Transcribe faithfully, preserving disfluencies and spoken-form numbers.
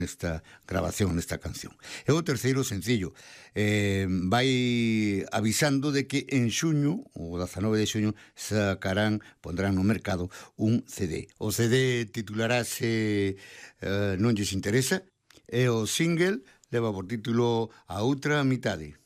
nesta grabación, nesta canción. É o terceiro sencillo. Eh, vai avisando de que en xuño, o dezanove de xuño, sacarán, pondrán no mercado un C D. O C D titularase eh, Non lles interesa, e o single leva por título A outra mitade.